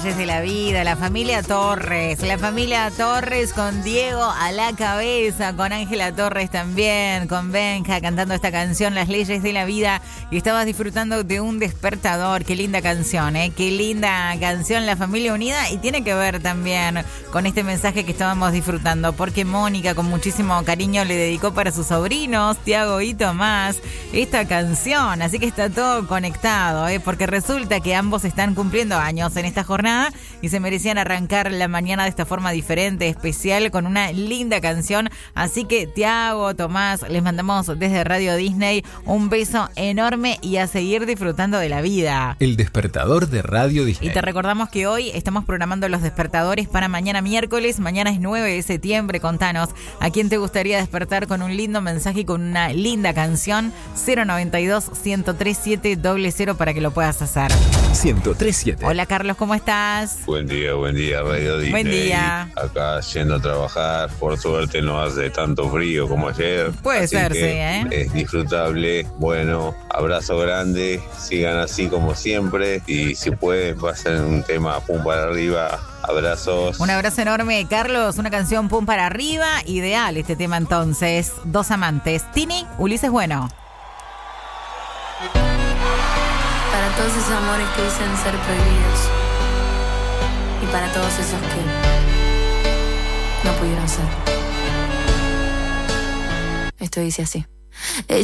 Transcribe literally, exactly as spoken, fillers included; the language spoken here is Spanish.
leyes de la vida, la familia Torres, la familia Torres con Diego a la cabeza, con Ángela Torres también, con Benja cantando esta canción, Las leyes de la vida, y estabas disfrutando de Un despertador. Qué linda canción, ¿eh? Qué linda canción, La familia unida, y tiene que ver también con este mensaje que estábamos disfrutando, porque Mónica con muchísimo cariño le dedicó para sus sobrinos, Tiago y Tomás, esta canción, así que está todo conectado, ¿eh? Porque resulta que ambos están cumpliendo años en esta jornada y se merecían arrancar la mañana de esta forma diferente, especial, con una linda canción. Así que Tiago, Tomás, les mandamos desde Radio Disney un beso enorme y a seguir disfrutando de la vida. El despertador de Radio Disney. Y te recordamos que hoy estamos programando los despertadores para mañana miércoles. Mañana es nueve de septiembre. Contanos a quién te gustaría despertar con un lindo mensaje y con una linda canción. Cero noventa y dos, ciento tres siete, cero cero para que lo puedas hacer. ciento tres siete. Hola Carlos, ¿cómo estás? Buen día, buen día, Radio Disney. Buen día. Acá yendo a trabajar, por suerte no hace tanto frío como ayer. Puede así ser, que sí, ¿eh? Es disfrutable. Bueno, abrazo grande, sigan así como siempre y si pueden pasen un tema pum para arriba. Abrazos. Un abrazo enorme, Carlos. Una canción pum para arriba. Ideal este tema entonces. Dos amantes. Tini, Ulises Bueno. Para todos esos amores que dicen ser prohibidos y para todos esos que no pudieron ser. Esto dice así. Ella